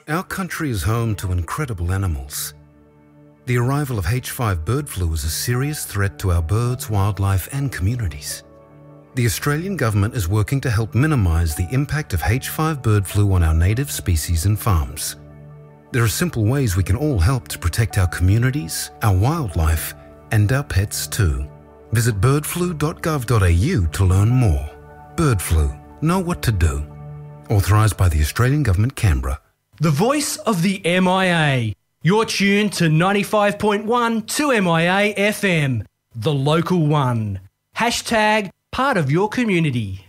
Our country is home to incredible animals. The arrival of H5 bird flu is a serious threat to our birds, wildlife and communities. The Australian Government is working to help minimise the impact of H5 bird flu on our native species and farms. There are simple ways we can all help to protect our communities, our wildlife and our pets too. Visit birdflu.gov.au to learn more. Bird flu. Know what to do. Authorised by the Australian Government, Canberra. The voice of the MIA. You're tuned to 95.1 2MIA FM, the local one. # part of your community.